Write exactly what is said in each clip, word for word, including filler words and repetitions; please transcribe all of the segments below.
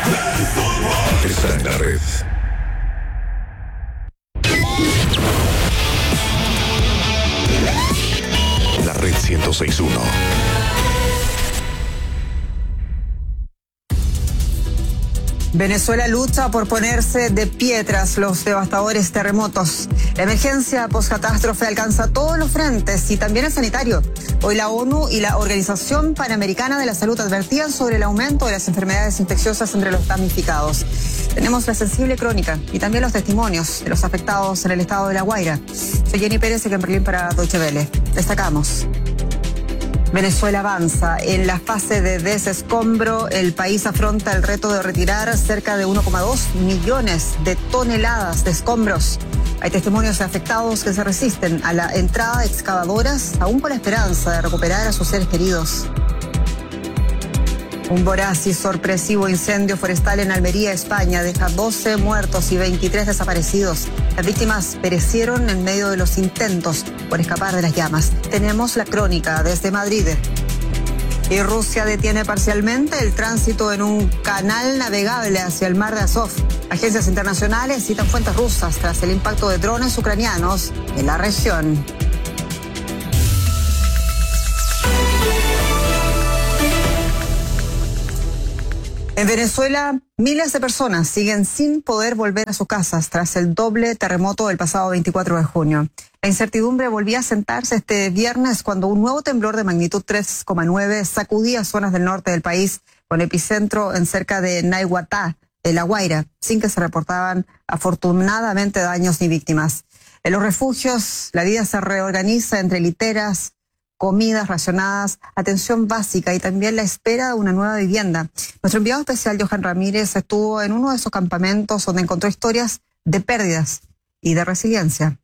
Está en la red. La red ciento seis punto uno. Venezuela lucha por ponerse de pie tras los devastadores terremotos. La emergencia postcatástrofe alcanza todos los frentes y también el sanitario. Hoy la ONU y la Organización Panamericana de la Salud advertían sobre el aumento de las enfermedades infecciosas entre los damnificados. Tenemos la sensible crónica y también los testimonios de los afectados en el estado de La Guaira. Soy Jenny Pérez, aquí en Berlín para Deutsche Welle. Destacamos. Venezuela avanza. En la fase de desescombro, el país afronta el reto de retirar cerca de uno coma dos millones de toneladas de escombros. Hay testimonios de afectados que se resisten a la entrada de excavadoras, aún con la esperanza de recuperar a sus seres queridos. Un voraz y sorpresivo incendio forestal en Almería, España, deja doce muertos y veintitrés desaparecidos. Las víctimas perecieron en medio de los intentos por escapar de las llamas. Tenemos la crónica desde Madrid. Y Rusia detiene parcialmente el tránsito en un canal navegable hacia el mar de Azov. Agencias internacionales citan fuentes rusas tras el impacto de drones ucranianos en la región. En Venezuela, miles de personas siguen sin poder volver a sus casas tras el doble terremoto del pasado veinticuatro de junio. La incertidumbre volvía a sentarse este viernes cuando un nuevo temblor de magnitud tres coma nueve sacudía zonas del norte del país, con epicentro en cerca de Naiguatá, en La Guaira, sin que se reportaban afortunadamente daños ni víctimas. En los refugios, la vida se reorganiza entre literas, comidas racionadas, atención básica y también la espera de una nueva vivienda. Nuestro enviado especial, Johan Ramírez, estuvo en uno de esos campamentos donde encontró historias de pérdidas y de resiliencia.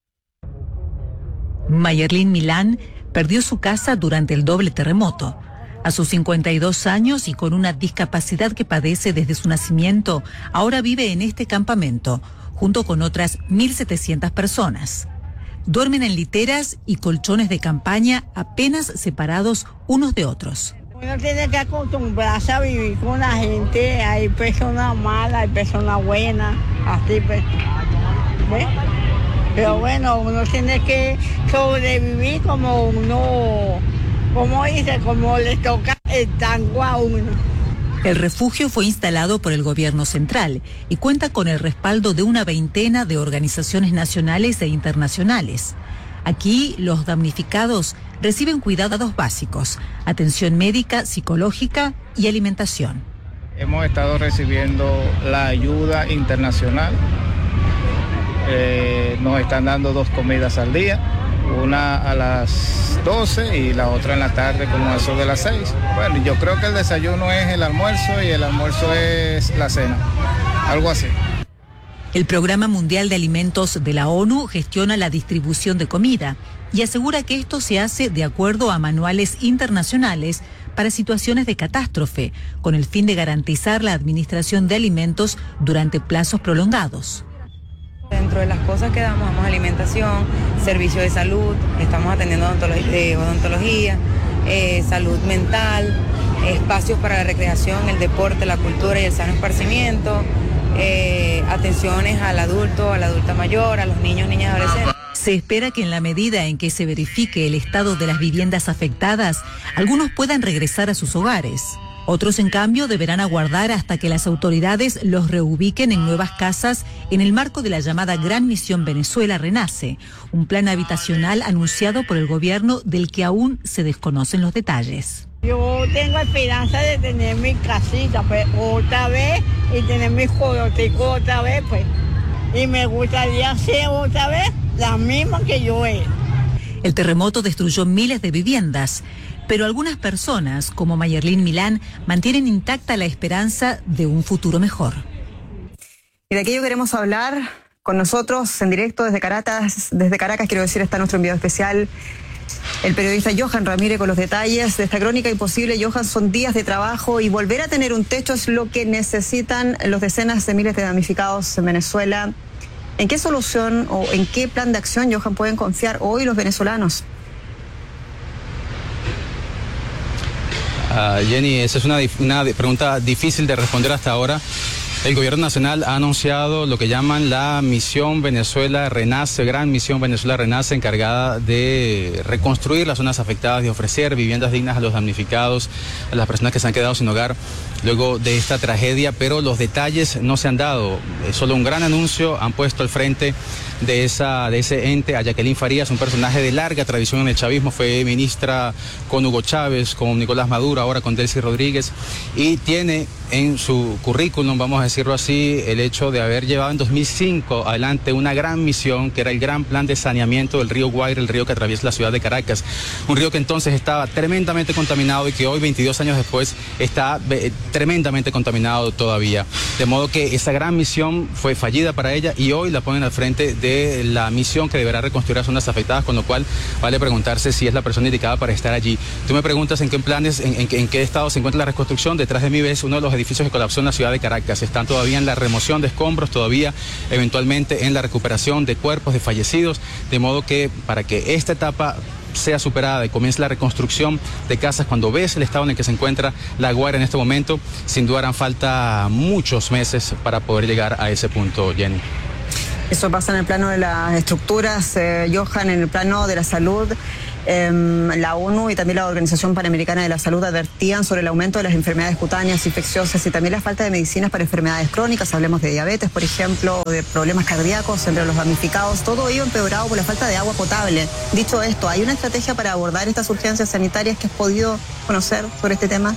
Mayerlin Milán perdió su casa durante el doble terremoto. A sus cincuenta y dos años y con una discapacidad que padece desde su nacimiento, ahora vive en este campamento, junto con otras mil setecientas personas. Duermen en literas y colchones de campaña apenas separados unos de otros. Uno tiene que acostumbrarse a vivir con la gente. Hay personas malas, hay personas buenas, así pues. ¿Ves? Pero bueno, uno tiene que sobrevivir como uno, como dice, como le toca el tango a uno. El refugio fue instalado por el gobierno central y cuenta con el respaldo de una veintena de organizaciones nacionales e internacionales. Aquí los damnificados reciben cuidados básicos, atención médica, psicológica y alimentación. Hemos estado recibiendo la ayuda internacional. Eh, nos están dando dos comidas al día, una a las doce y la otra en la tarde como a eso de las seis. Bueno, yo creo que el desayuno es el almuerzo y el almuerzo es la cena, algo así. El Programa Mundial de Alimentos de la ONU gestiona la distribución de comida y asegura que esto se hace de acuerdo a manuales internacionales para situaciones de catástrofe, con el fin de garantizar la administración de alimentos durante plazos prolongados. Dentro de las cosas que damos, damos alimentación, servicio de salud, estamos atendiendo odontología, eh, odontología eh, salud mental, espacios para la recreación, el deporte, la cultura y el sano esparcimiento, eh, atenciones al adulto, a la adulta mayor, a los niños, niñas y adolescentes. Se espera que en la medida en que se verifique el estado de las viviendas afectadas, algunos puedan regresar a sus hogares. Otros, en cambio, deberán aguardar hasta que las autoridades los reubiquen en nuevas casas en el marco de la llamada Gran Misión Venezuela Renace, un plan habitacional anunciado por el gobierno del que aún se desconocen los detalles. Yo tengo esperanza de tener mi casita pues, otra vez y tener mis coroticos otra vez, pues. Y me gustaría hacer otra vez la misma que yo era. El terremoto destruyó miles de viviendas, pero algunas personas, como Mayerlin Milán, mantienen intacta la esperanza de un futuro mejor. Y de aquello queremos hablar con nosotros en directo desde Caracas, desde Caracas, quiero decir, está nuestro enviado especial, el periodista Johan Ramírez, con los detalles de esta crónica imposible. Johan, son días de trabajo y volver a tener un techo es lo que necesitan los decenas de miles de damnificados en Venezuela. ¿En qué solución o en qué plan de acción, Johan, pueden confiar hoy los venezolanos? Uh, Jenny, esa es una, una pregunta difícil de responder hasta ahora. El gobierno nacional ha anunciado lo que llaman la Misión Venezuela Renace, Gran Misión Venezuela Renace, encargada de reconstruir las zonas afectadas y ofrecer viviendas dignas a los damnificados, a las personas que se han quedado sin hogar luego de esta tragedia, pero los detalles no se han dado. Es solo un gran anuncio. Han puesto al frente de, esa, de ese ente a Jacqueline Farías, un personaje de larga tradición en el chavismo. Fue ministra con Hugo Chávez, con Nicolás Maduro, ahora con Delcy Rodríguez, y tiene en su currículum, vamos a decirlo así, el hecho de haber llevado en dos mil cinco adelante una gran misión, que era el gran plan de saneamiento del río Guaire, el río que atraviesa la ciudad de Caracas, un río que entonces estaba tremendamente contaminado y que hoy, veintidós años después, está eh, tremendamente contaminado todavía. De modo que esa gran misión fue fallida para ella y hoy la ponen al frente de la misión que deberá reconstruir las zonas afectadas, con lo cual vale preguntarse si es la persona indicada para estar allí. Tú me preguntas en qué planes, en, en, en qué estado se encuentra la reconstrucción. Detrás de mí ves uno de los edificios que colapsó en la ciudad de Caracas. Están todavía en la remoción de escombros, todavía eventualmente en la recuperación de cuerpos de fallecidos, de modo que para que esta etapa sea superada y comience la reconstrucción de casas, cuando ves el estado en el que se encuentra La Guaira en este momento, sin duda harán falta muchos meses para poder llegar a ese punto, Jenny. Eso pasa en el plano de las estructuras, eh, Johan, en el plano de la salud. Eh, la ONU y también la Organización Panamericana de la Salud advertían sobre el aumento de las enfermedades cutáneas infecciosas y también la falta de medicinas para enfermedades crónicas. Hablemos de diabetes, por ejemplo, de problemas cardíacos entre los damnificados. Todo ello empeorado por la falta de agua potable. Dicho esto, ¿hay una estrategia para abordar estas urgencias sanitarias que has podido conocer sobre este tema?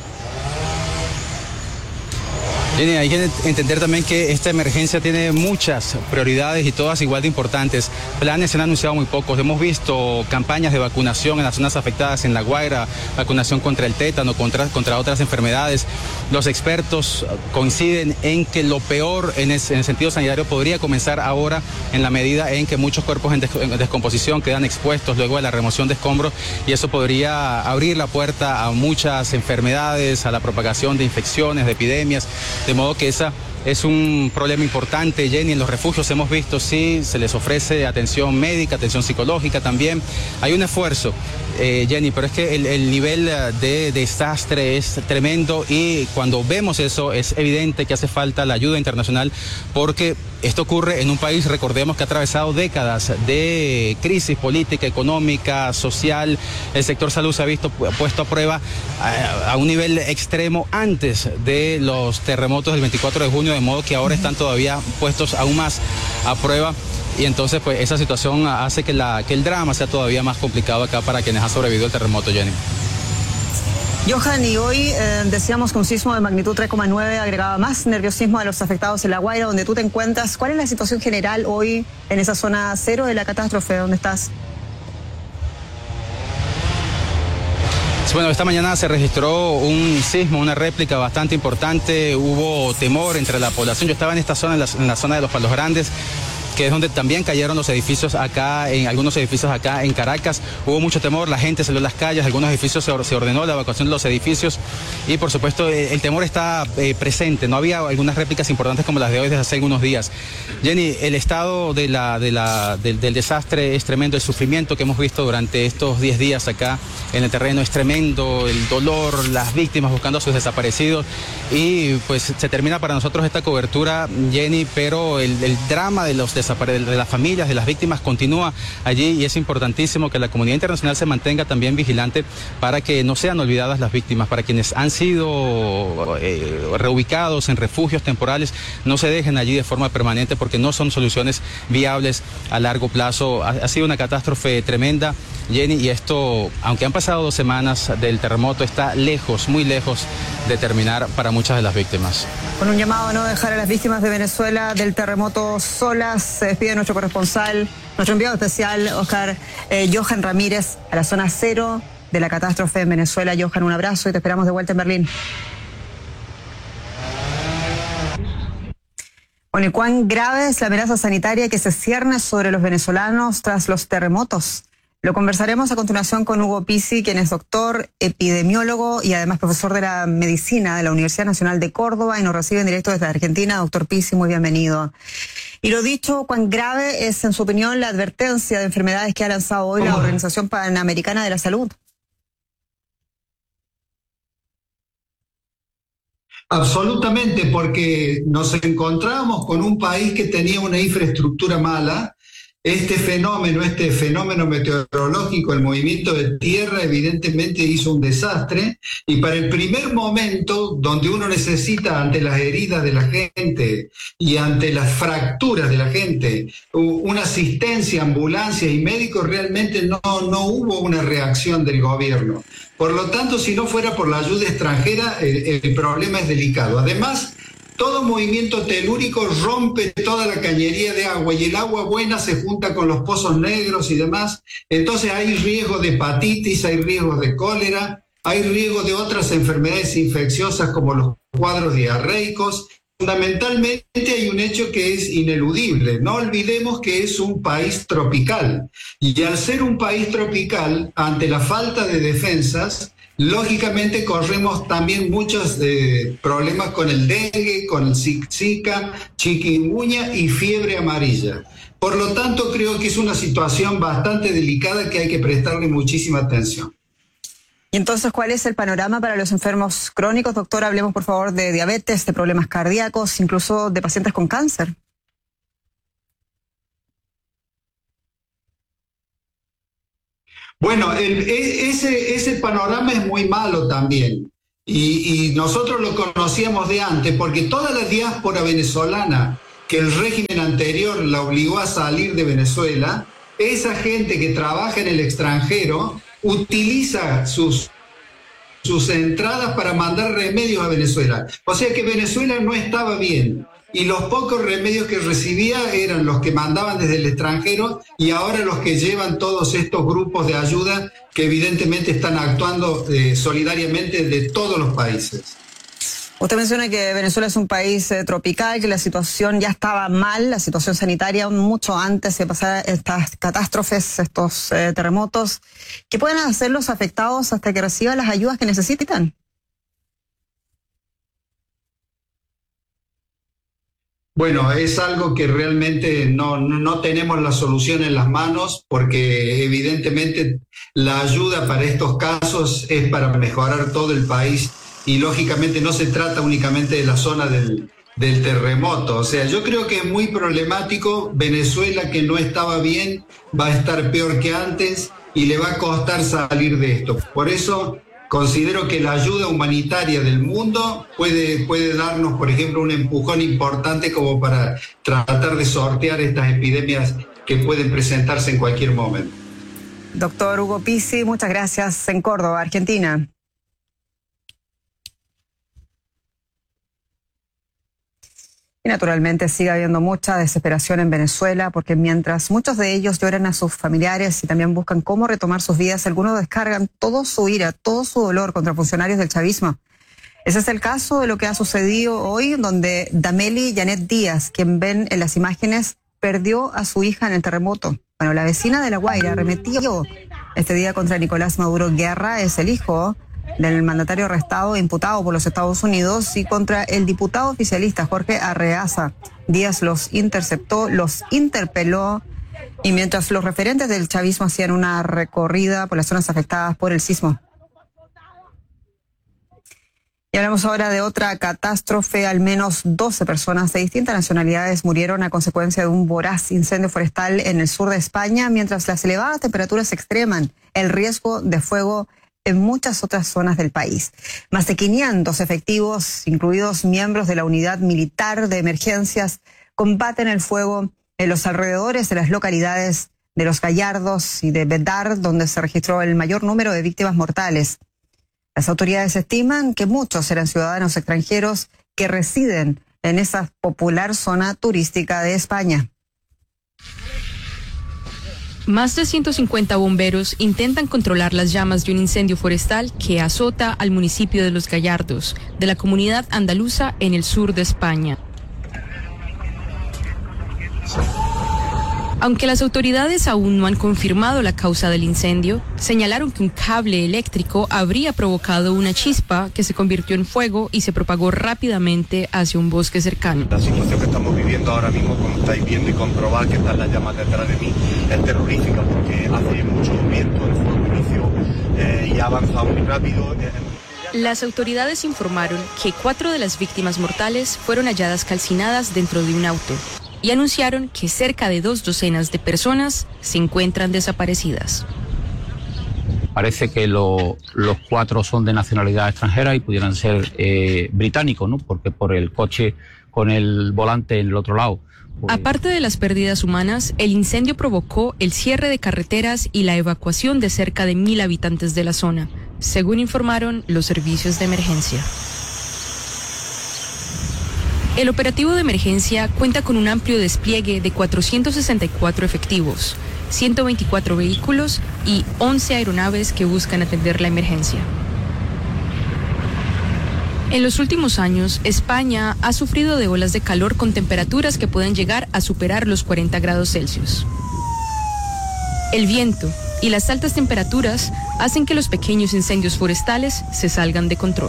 Jenny, hay que entender también que esta emergencia tiene muchas prioridades y todas igual de importantes. Planes se han anunciado muy pocos. Hemos visto campañas de vacunación en las zonas afectadas en La Guaira, vacunación contra el tétano, contra, contra otras enfermedades. Los expertos coinciden en que lo peor en, es, en el sentido sanitario podría comenzar ahora, en la medida en que muchos cuerpos en, des, en descomposición quedan expuestos luego de la remoción de escombros, y eso podría abrir la puerta a muchas enfermedades, a la propagación de infecciones, de epidemias. De modo que esa es un problema importante, Jenny. En los refugios hemos visto, sí, se les ofrece atención médica, atención psicológica también. Hay un esfuerzo, eh, Jenny, pero es que el, el nivel de desastre es tremendo y cuando vemos eso es evidente que hace falta la ayuda internacional, porque esto ocurre en un país, recordemos, que ha atravesado décadas de crisis política, económica, social. El sector salud se ha visto puesto a prueba a, a un nivel extremo antes de los terremotos del veinticuatro de junio, de modo que ahora están todavía puestos aún más a prueba. Y entonces, pues, esa situación hace que, la, que el drama sea todavía más complicado acá para quienes han sobrevivido al terremoto, Jenny. Johan, y hoy eh, decíamos que un sismo de magnitud tres coma nueve agregaba más nerviosismo a los afectados en La Guaira, donde tú te encuentras. ¿Cuál es la situación general hoy en esa zona cero de la catástrofe? ¿Dónde estás? Bueno, esta mañana se registró un sismo, una réplica bastante importante. Hubo temor entre la población. Yo estaba en esta zona, en la, en la zona de los Palos Grandes, que es donde también cayeron los edificios acá, en algunos edificios acá en Caracas. Hubo mucho temor, la gente salió a las calles, algunos edificios se, or, se ordenó la evacuación de los edificios y por supuesto el, el temor está eh, presente. No había algunas réplicas importantes como las de hoy desde hace algunos días. Jenny, el estado de la, de la, del, del desastre es tremendo, el sufrimiento que hemos visto durante estos diez días acá en el terreno es tremendo, el dolor, las víctimas buscando a sus desaparecidos y pues se termina para nosotros esta cobertura, Jenny, pero el, el drama de los desaparecidos de las familias, de las víctimas, continúa allí y es importantísimo que la comunidad internacional se mantenga también vigilante para que no sean olvidadas las víctimas, para quienes han sido eh, reubicados en refugios temporales, no se dejen allí de forma permanente porque no son soluciones viables a largo plazo. Ha, ha sido una catástrofe tremenda, Jenny, y esto, aunque han pasado dos semanas del terremoto, está lejos, muy lejos de terminar para muchas de las víctimas. Con un llamado a no dejar a las víctimas de Venezuela del terremoto solas, se despide nuestro corresponsal, nuestro enviado especial, Oscar eh, Johan Ramírez, a la zona cero de la catástrofe en Venezuela. Johan, un abrazo y te esperamos de vuelta en Berlín. Bueno, ¿y cuán grave es la amenaza sanitaria que se cierne sobre los venezolanos tras los terremotos? Lo conversaremos a continuación con Hugo Pizzi, quien es doctor, epidemiólogo y además profesor de la medicina de la Universidad Nacional de Córdoba y nos recibe en directo desde Argentina. Doctor Pizzi, muy bienvenido. Y lo dicho, ¿cuán grave es, en su opinión, la advertencia de enfermedades que ha lanzado hoy la Organización Panamericana de la Salud? Absolutamente, porque nos encontrábamos con un país que tenía una infraestructura mala. Este fenómeno, este fenómeno meteorológico, el movimiento de tierra, evidentemente hizo un desastre, y para el primer momento donde uno necesita, ante las heridas de la gente y ante las fracturas de la gente, una asistencia, ambulancias y médicos, realmente no, no hubo una reacción del gobierno. Por lo tanto, si no fuera por la ayuda extranjera, el, el problema es delicado. Además, todo movimiento telúrico rompe toda la cañería de agua y el agua buena se junta con los pozos negros y demás. Entonces hay riesgo de hepatitis, hay riesgo de cólera, hay riesgo de otras enfermedades infecciosas como los cuadros diarreicos. Fundamentalmente hay un hecho que es ineludible. No olvidemos que es un país tropical. Y al ser un país tropical, ante la falta de defensas, lógicamente corremos también muchos eh, problemas con el dengue, con el Zika, chikungunya y fiebre amarilla. Por lo tanto, creo que es una situación bastante delicada que hay que prestarle muchísima atención. Y entonces, ¿cuál es el panorama para los enfermos crónicos? Doctor, hablemos por favor de diabetes, de problemas cardíacos, incluso de pacientes con cáncer. Bueno, el, ese, ese panorama es muy malo también, y, y nosotros lo conocíamos de antes, porque toda la diáspora venezolana que el régimen anterior la obligó a salir de Venezuela, esa gente que trabaja en el extranjero utiliza sus, sus entradas para mandar remedios a Venezuela. O sea que Venezuela no estaba bien. Y los pocos remedios que recibía eran los que mandaban desde el extranjero, y ahora los que llevan todos estos grupos de ayuda que evidentemente están actuando eh, solidariamente de todos los países. Usted menciona que Venezuela es un país eh, tropical, que la situación ya estaba mal, la situación sanitaria mucho antes de pasar estas catástrofes, estos eh, terremotos. ¿Qué pueden hacer los afectados hasta que reciban las ayudas que necesitan? Bueno, es algo que realmente no, no tenemos la solución en las manos, porque evidentemente la ayuda para estos casos es para mejorar todo el país, y lógicamente no se trata únicamente de la zona del, del terremoto. O sea, yo creo que es muy problemático. Venezuela, que no estaba bien, va a estar peor que antes y le va a costar salir de esto. Por eso considero que la ayuda humanitaria del mundo puede, puede darnos, por ejemplo, un empujón importante como para tratar de sortear estas epidemias que pueden presentarse en cualquier momento. Doctor Hugo Pizzi, muchas gracias, en Córdoba, Argentina. Y naturalmente sigue habiendo mucha desesperación en Venezuela, porque mientras muchos de ellos lloran a sus familiares y también buscan cómo retomar sus vidas, algunos descargan todo su ira, todo su dolor contra funcionarios del chavismo. Ese es el caso de lo que ha sucedido hoy, donde Dameli Janet Díaz, quien ven en las imágenes, perdió a su hija en el terremoto. Bueno, la vecina de La Guaira arremetió este día contra Nicolás Maduro Guerra, es el hijo del mandatario arrestado e imputado por los Estados Unidos, y contra el diputado oficialista Jorge Arreaza. Díaz los interceptó, los interpeló, y mientras los referentes del chavismo hacían una recorrida por las zonas afectadas por el sismo. Y hablamos ahora de otra catástrofe. Al menos doce personas de distintas nacionalidades murieron a consecuencia de un voraz incendio forestal en el sur de España, mientras las elevadas temperaturas extreman el riesgo de fuego en muchas otras zonas del país. Más de quinientos efectivos, incluidos miembros de la unidad militar de emergencias, combaten el fuego en los alrededores de las localidades de Los Gallardos y de Bedar, donde se registró el mayor número de víctimas mortales. Las autoridades estiman que muchos eran ciudadanos extranjeros que residen en esa popular zona turística de España. Más de ciento cincuenta bomberos intentan controlar las llamas de un incendio forestal que azota al municipio de Los Gallardos, de la comunidad andaluza en el sur de España. Aunque las autoridades aún no han confirmado la causa del incendio, señalaron que un cable eléctrico habría provocado una chispa que se convirtió en fuego y se propagó rápidamente hacia un bosque cercano. La situación que estamos viviendo ahora mismo, como estáis viendo y comprobar que están las llamas detrás de mí, es terrorífica, porque hace mucho viento, el fuego inició eh, y ha avanzado muy rápido. Eh, Las autoridades informaron que cuatro de las víctimas mortales fueron halladas calcinadas dentro de un auto y anunciaron que cerca de dos docenas de personas se encuentran desaparecidas. Parece que lo, los cuatro son de nacionalidad extranjera y pudieran ser eh, británicos, ¿no? Porque por el coche con el volante en el otro lado. Pues... Aparte de las pérdidas humanas, el incendio provocó el cierre de carreteras y la evacuación de cerca de mil habitantes de la zona, según informaron los servicios de emergencia. El operativo de emergencia cuenta con un amplio despliegue de cuatrocientos sesenta y cuatro efectivos, ciento veinticuatro vehículos y once aeronaves que buscan atender la emergencia. En los últimos años, España ha sufrido de olas de calor con temperaturas que pueden llegar a superar los cuarenta grados Celsius. El viento y las altas temperaturas hacen que los pequeños incendios forestales se salgan de control.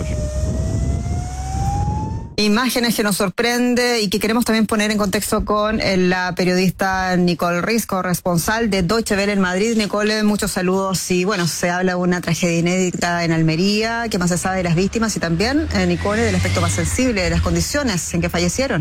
Imágenes que nos sorprende y que queremos también poner en contexto con la periodista Nicole Riz, corresponsal de Deutsche Welle en Madrid. Nicole, muchos saludos y bueno, se habla de una tragedia inédita en Almería. ¿Qué más se sabe de las víctimas y también, eh, Nicole, del aspecto más sensible de las condiciones en que fallecieron?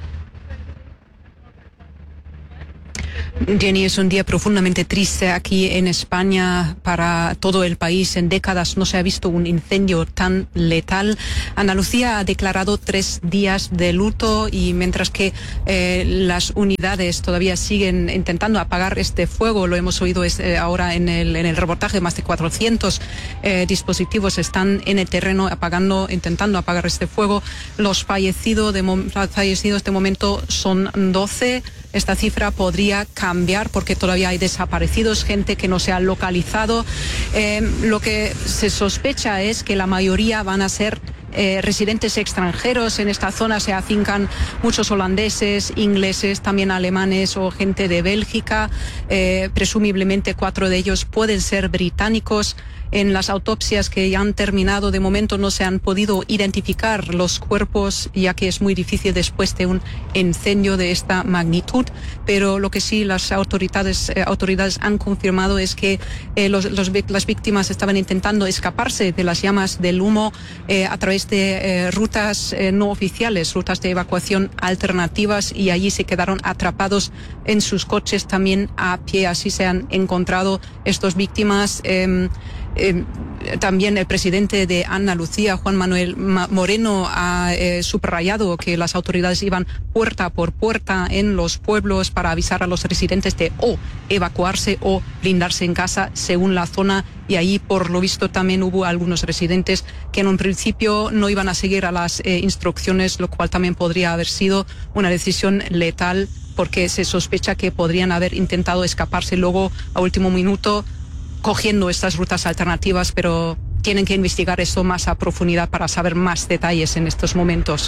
Jenny, es un día profundamente triste aquí en España para todo el país. En décadas no se ha visto un incendio tan letal. Andalucía ha declarado tres días de luto y mientras que eh, las unidades todavía siguen intentando apagar este fuego, lo hemos oído es, eh, ahora en el, en el reportaje, más de cuatrocientos eh, dispositivos están en el terreno apagando, intentando apagar este fuego. Los fallecidos de, fallecidos de momento son doce. Esta cifra podría cambiar porque todavía hay desaparecidos, gente que no se ha localizado. Eh, lo que se sospecha es que la mayoría van a ser eh, residentes extranjeros. En esta zona se afincan muchos holandeses, ingleses, también alemanes o gente de Bélgica. Eh, presumiblemente cuatro de ellos pueden ser británicos. En las autopsias que ya han terminado, de momento no se han podido identificar los cuerpos, ya que es muy difícil después de un incendio de esta magnitud. Pero lo que sí las autoridades, eh, autoridades han confirmado es que eh, los, los, las víctimas estaban intentando escaparse de las llamas del humo eh, a través de eh, rutas eh, no oficiales, rutas de evacuación alternativas, y allí se quedaron atrapados en sus coches también a pie. Así se han encontrado estas víctimas. Eh, Eh, también el presidente de Andalucía, Juan Manuel Moreno, ha eh, subrayado que las autoridades iban puerta por puerta en los pueblos para avisar a los residentes de o evacuarse o blindarse en casa según la zona. Y ahí, por lo visto, también hubo algunos residentes que en un principio no iban a seguir a las eh, instrucciones, lo cual también podría haber sido una decisión letal, porque se sospecha que podrían haber intentado escaparse luego a último minuto cogiendo estas rutas alternativas, pero tienen que investigar esto más a profundidad para saber más detalles en estos momentos.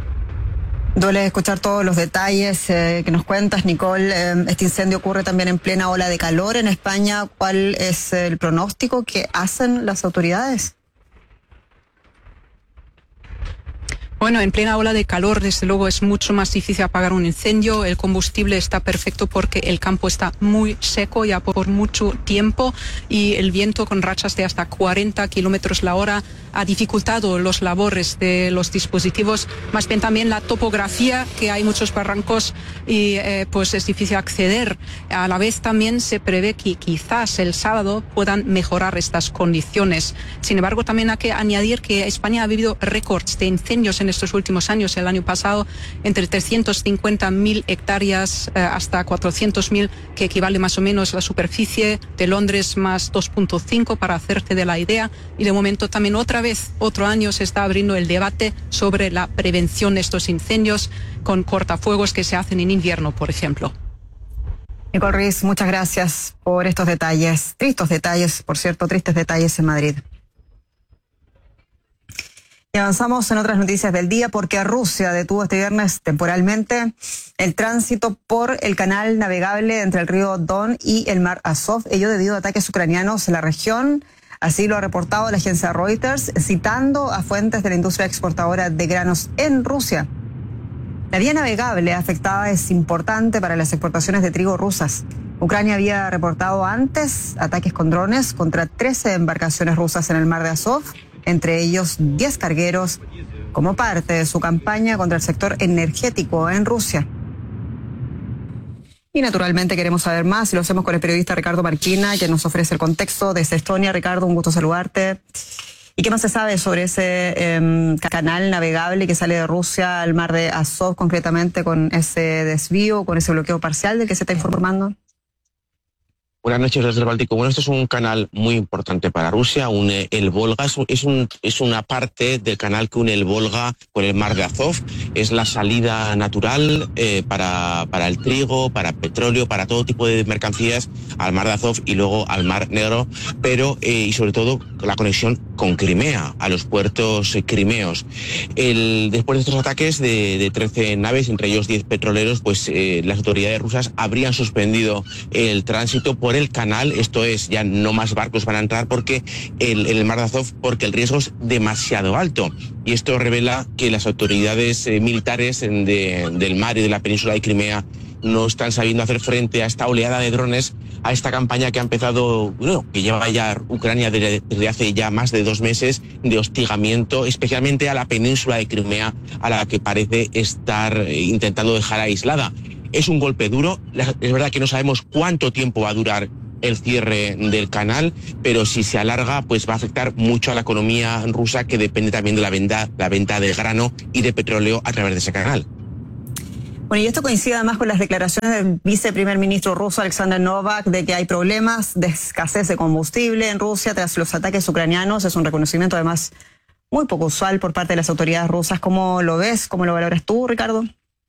Duele escuchar todos los detalles eh, que nos cuentas, Nicole. Eh, este incendio ocurre también en plena ola de calor en España. ¿Cuál es el pronóstico que hacen las autoridades? Bueno, en plena ola de calor, desde luego, es mucho más difícil apagar un incendio. El combustible está perfecto porque el campo está muy seco ya por mucho tiempo y el viento con rachas de hasta cuarenta kilómetros la hora ha dificultado los labores de los dispositivos. Más bien también la topografía, que hay muchos barrancos y eh, pues es difícil acceder. A la vez también se prevé que quizás el sábado puedan mejorar estas condiciones. Sin embargo, también hay que añadir que España ha vivido récords de incendios en estos últimos años. El año pasado, entre trescientas cincuenta mil hectáreas eh, hasta cuatrocientos mil, que equivale más o menos a la superficie de Londres más dos punto cinco, para hacerte de la idea. Y de momento también otra vez, otro año, se está abriendo el debate sobre la prevención de estos incendios con cortafuegos que se hacen en invierno, por ejemplo. Nicole Riz, muchas gracias por estos detalles, tristes detalles, por cierto, tristes detalles en Madrid. Y avanzamos en otras noticias del día, porque Rusia detuvo este viernes temporalmente el tránsito por el canal navegable entre el río Don y el mar Azov, ello debido a ataques ucranianos en la región. Así lo ha reportado la agencia Reuters, citando a fuentes de la industria exportadora de granos en Rusia. La vía navegable afectada es importante para las exportaciones de trigo rusas. Ucrania había reportado antes ataques con drones contra trece embarcaciones rusas en el mar de Azov entre ellos diez cargueros, como parte de su campaña contra el sector energético en Rusia. Y naturalmente queremos saber más y lo hacemos con el periodista Ricardo Marquina, que nos ofrece el contexto desde Estonia. Ricardo, un gusto saludarte. ¿Y qué más se sabe sobre ese eh, canal navegable que sale de Rusia al mar de Azov, concretamente con ese desvío, con ese bloqueo parcial del que se está informando? Buenas noches desde el Báltico. Bueno, esto es un canal muy importante para Rusia. Une el Volga, es, un, es, un, es una parte del canal que une el Volga con el mar de Azov. Es la salida natural eh, para, para el trigo, para petróleo, para todo tipo de mercancías al mar de Azov y luego al mar Negro, pero eh, y sobre todo la conexión con Crimea, a los puertos eh, crimeos. El, después de estos ataques de, de trece naves, entre ellos diez petroleros, pues eh, las autoridades rusas habrían suspendido el tránsito por el canal, esto es, ya no más barcos van a entrar porque el, el mar de Azov, porque el riesgo es demasiado alto. Y esto revela que las autoridades eh, militares de, del mar y de la península de Crimea no están sabiendo hacer frente a esta oleada de drones, a esta campaña que ha empezado, bueno, que lleva ya Ucrania desde, desde hace ya más de dos meses de hostigamiento, especialmente a la península de Crimea, a la que parece estar intentando dejar aislada. Es un golpe duro, es verdad que no sabemos cuánto tiempo va a durar el cierre del canal, pero si se alarga, pues va a afectar mucho a la economía rusa, que depende también de la venta, la venta de grano y de petróleo a través de ese canal. Bueno, y esto coincide además con las declaraciones del viceprimer ministro ruso Alexander Novak de que hay problemas de escasez de combustible en Rusia tras los ataques ucranianos. Es un reconocimiento además muy poco usual por parte de las autoridades rusas. ¿Cómo lo ves? ¿Cómo lo valoras tú, Ricardo?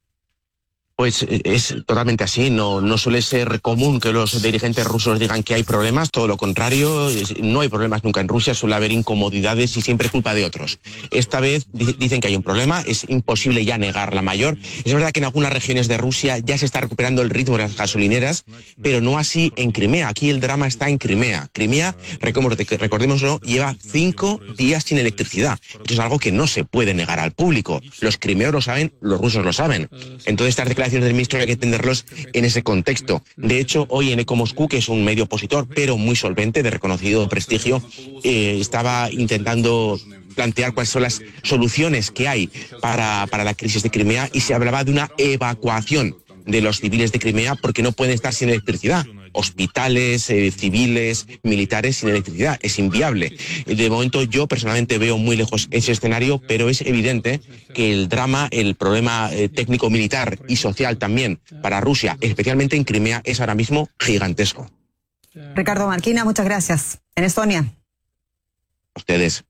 Pues es totalmente así, no, no suele ser común que los dirigentes rusos digan que hay problemas, todo lo contrario, no hay problemas nunca en Rusia, suele haber incomodidades y siempre culpa de otros. Esta vez dicen que hay un problema, es imposible ya negar la mayor. Es verdad que en algunas regiones de Rusia ya se está recuperando el ritmo de las gasolineras, pero no así en Crimea. Aquí el drama está en Crimea. Crimea, recordémoslo, lleva cinco días sin electricidad. Esto es algo que no se puede negar al público. Los crimeos lo saben, los rusos lo saben. Entonces estas declaraciones del ministro hay que entenderlos en ese contexto. De hecho, hoy en Eco Moscú, que es un medio opositor, pero muy solvente, de reconocido prestigio, eh, estaba intentando plantear cuáles son las soluciones que hay para, para la crisis de Crimea, y se hablaba de una evacuación de los civiles de Crimea porque no pueden estar sin electricidad. Hospitales, eh, civiles, militares sin electricidad. Es inviable. De momento yo personalmente veo muy lejos ese escenario, pero es evidente que el drama, el problema eh, técnico, militar y social también para Rusia, especialmente en Crimea, es ahora mismo gigantesco. Ricardo Marquina, muchas gracias. En Estonia. Ustedes.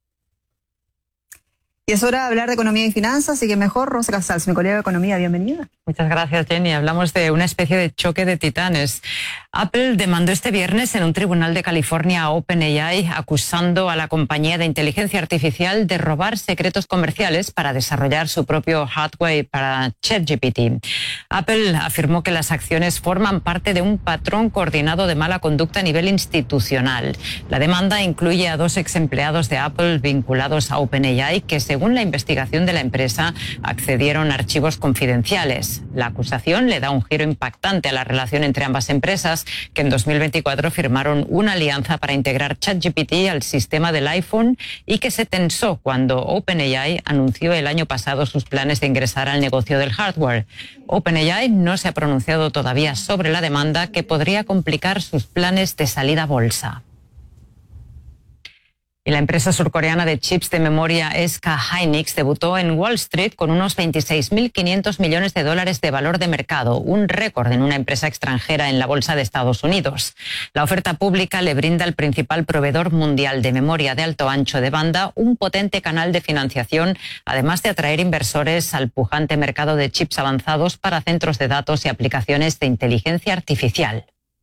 Y es hora de hablar de economía y finanzas, así que mejor, Rosa Casals, mi colega de economía, bienvenida. Muchas gracias, Jenny. Hablamos de una especie de choque de titanes. Apple demandó este viernes en un tribunal de California a OpenAI, acusando a la compañía de inteligencia artificial de robar secretos comerciales para desarrollar su propio hardware para ChatGPT. Apple afirmó que las acciones forman parte de un patrón coordinado de mala conducta a nivel institucional. La demanda incluye a dos ex empleados de Apple vinculados a OpenAI que, según la investigación de la empresa, accedieron a archivos confidenciales. La acusación le da un giro impactante a la relación entre ambas empresas, que en dos mil veinticuatro firmaron una alianza para integrar ChatGPT al sistema del iPhone y que se tensó cuando OpenAI anunció el año pasado sus planes de ingresar al negocio del hardware. OpenAI no se ha pronunciado todavía sobre la demanda, que podría complicar sus planes de salida a bolsa. Y la empresa surcoreana de chips de memoria S K Hynix debutó en Wall Street con unos veintiséis mil quinientos millones de dólares de valor de mercado, un récord en una empresa extranjera en la bolsa de Estados Unidos. La oferta pública le brinda al principal proveedor mundial de memoria de alto ancho de banda un potente canal de financiación, además de atraer inversores al pujante mercado de chips avanzados para centros de datos y aplicaciones de inteligencia artificial.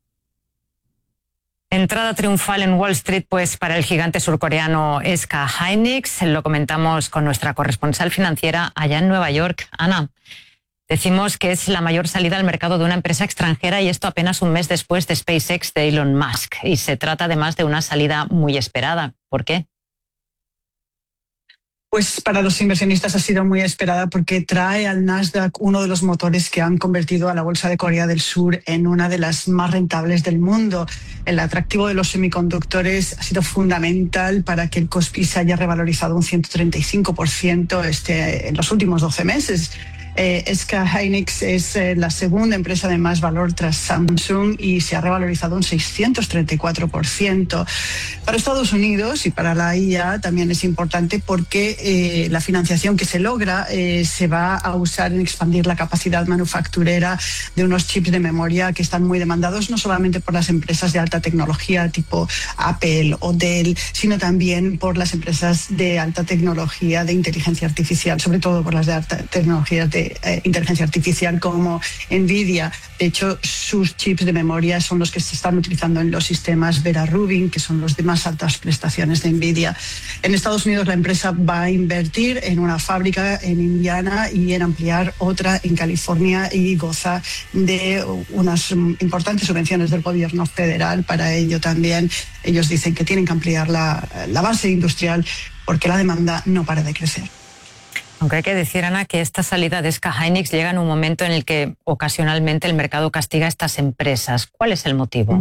Entrada triunfal en Wall Street, pues, para el gigante surcoreano S K Hynix. Lo comentamos con nuestra corresponsal financiera allá en Nueva York, Ana. Decimos que es la mayor salida al mercado de una empresa extranjera, y esto apenas un mes después de SpaceX de Elon Musk. Y se trata además de una salida muy esperada. ¿Por qué? Pues para los inversionistas ha sido muy esperada porque trae al Nasdaq uno de los motores que han convertido a la bolsa de Corea del Sur en una de las más rentables del mundo. El atractivo de los semiconductores ha sido fundamental para que el Kospi se haya revalorizado un ciento treinta y cinco por ciento este, en los últimos doce meses. Eh, S K Hynix es eh, la segunda empresa de más valor tras Samsung y se ha revalorizado un seiscientos treinta y cuatro por ciento. Para Estados Unidos y para la I A también es importante porque eh, la financiación que se logra eh, se va a usar en expandir la capacidad manufacturera de unos chips de memoria que están muy demandados no solamente por las empresas de alta tecnología tipo Apple o Dell, sino también por las empresas de alta tecnología de inteligencia artificial, sobre todo por las de alta tecnología de Eh, inteligencia artificial como Nvidia. De hecho, sus chips de memoria son los que se están utilizando en los sistemas Vera Rubin, que son los de más altas prestaciones de Nvidia. En Estados Unidos la empresa va a invertir en una fábrica en Indiana y en ampliar otra en California y goza de unas importantes subvenciones del gobierno federal. Para ello también ellos dicen que tienen que ampliar la, la base industrial porque la demanda no para de crecer. Aunque hay que decir, Ana, que esta salida de S K Hynix llega en un momento en el que ocasionalmente el mercado castiga a estas empresas. ¿Cuál es el motivo?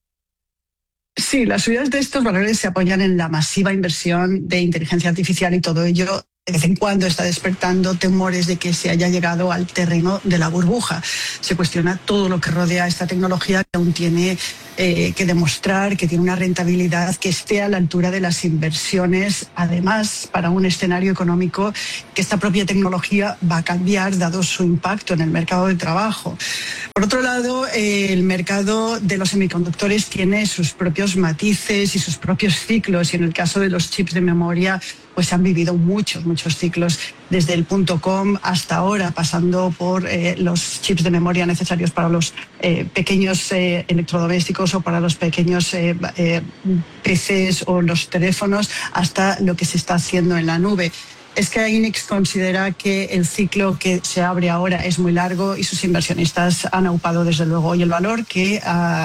Sí, las subidas de estos valores se apoyan en la masiva inversión de inteligencia artificial y todo ello de vez en cuando está despertando temores de que se haya llegado al terreno de la burbuja. Se cuestiona todo lo que rodea a esta tecnología que aún tiene eh, que demostrar que tiene una rentabilidad que esté a la altura de las inversiones, además para un escenario económico que esta propia tecnología va a cambiar dado su impacto en el mercado de trabajo. Por otro lado, eh, el mercado de los semiconductores tiene sus propios matices y sus propios ciclos y en el caso de los chips de memoria pues han vivido muchos, muchos ciclos desde el punto com hasta ahora, pasando por eh, los chips de memoria necesarios para los eh, pequeños eh, electrodomésticos o para los pequeños eh, eh, P Cs o los teléfonos, hasta lo que se está haciendo en la nube. Es que Hynix considera que el ciclo que se abre ahora es muy largo y sus inversionistas han aupado desde luego y el valor que ha